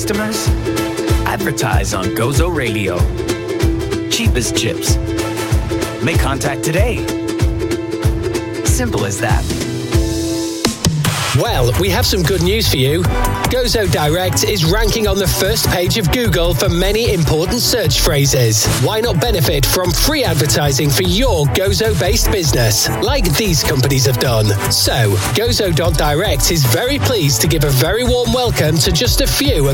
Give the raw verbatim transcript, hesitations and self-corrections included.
Customers, advertise on Gozo Radio. Cheap as chips. Make contact today. Simple as that. Well, we have some good news for you. Gozo Direct is ranking on the first page of Google for many important search phrases. Why not benefit from free advertising for your Gozo-based business, like these companies have done? So, Gozo dot Direct is very pleased to give a very warm welcome to just a few of